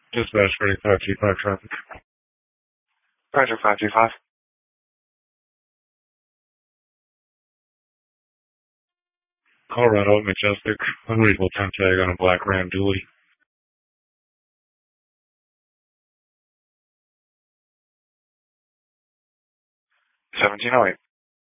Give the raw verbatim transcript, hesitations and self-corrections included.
Dispatch ready five two five traffic. Roger, five two five. Colorado, Majestic. Unreadable temp tag on a black Ram dually. seventeen oh eight.